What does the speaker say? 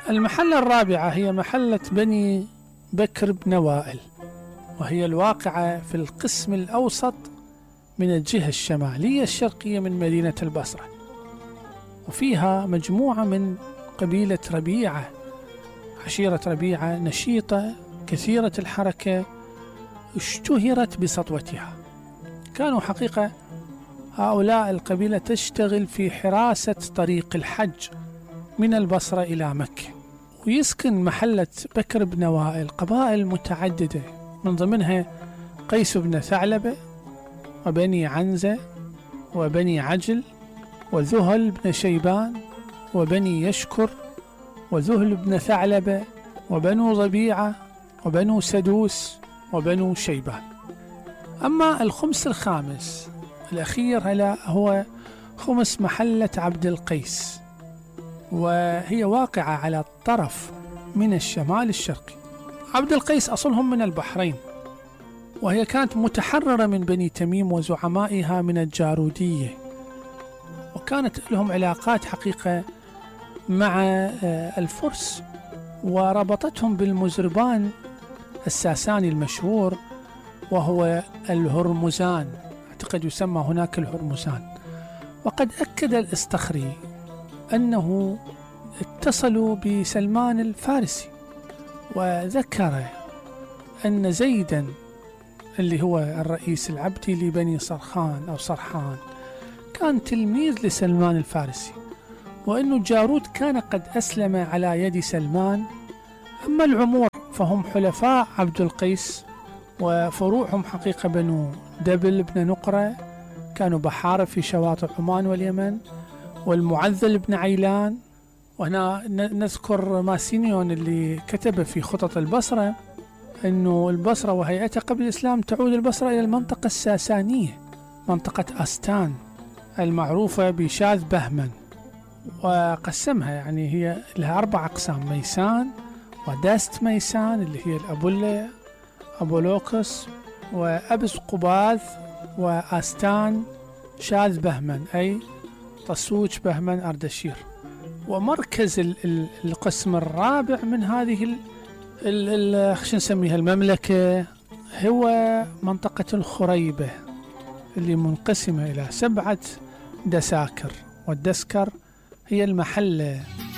المحلة الرابعة هي محلة بني بكر بن وائل، وهي الواقعة في القسم الأوسط من الجهة الشمالية الشرقية من مدينة البصرة، وفيها مجموعة من قبيلة ربيعة، عشيرة ربيعة نشيطة كثيرة الحركة، اشتهرت بسطوتها. كانوا حقيقة هؤلاء القبيلة تشتغل في حراسة طريق الحج من البصرة إلى مكة. ويسكن محلة بكر بن وائل قبائل متعددة، من ضمنها قيس بن ثعلبة وبني عنزة وبني عجل وذهل بن شيبان وبني يشكر وذهل بن ثعلبة وبنو ضبيعة وبنو سدوس وبنو شيبان. أما الخمس الخامس الأخير هو خمس محلة عبد القيس، وهي واقعة على الطرف من الشمال الشرقي. عبد القيس أصلهم من البحرين، وهي كانت متحررة من بني تميم وزعمائها من الجارودية، وكانت لهم علاقات حقيقة مع الفرس، وربطتهم بالمزربان الساساني المشهور وهو الهرمزان، أعتقد يسمى هناك الهرمزان. وقد أكد الإصطخري أنه اتصلوا بسلمان الفارسي، وذكر أن زيدا اللي هو الرئيس العبدي لبني صرخان أو صرحان كان تلميذ لسلمان الفارسي، وأن الجارود كان قد أسلم على يد سلمان. أما العمور فهم حلفاء عبد القيس، وفروعهم حقيقة بنو دبل بن نقرة، كانوا بحارة في شواطئ عمان واليمن، والمعذل بن عيلان. وهنا نذكر ماسينيون اللي كتب في خطط البصرة أنه البصرة وهيئتها قبل الإسلام تعود البصرة إلى المنطقة الساسانية، منطقة أستان المعروفة بشاذ بهمن، وقسمها، يعني هي لها 4 أقسام: ميسان ودست ميسان اللي هي الأبولة أبولوكس وأبس قباذ وأستان شاذ بهمن أي طسوج بهمن أردشير. ومركز القسم الرابع من هذه شو نسميها المملكة هو منطقة الخريبة، اللي منقسمة إلى 7 دساكر، والدسكر هي المحلة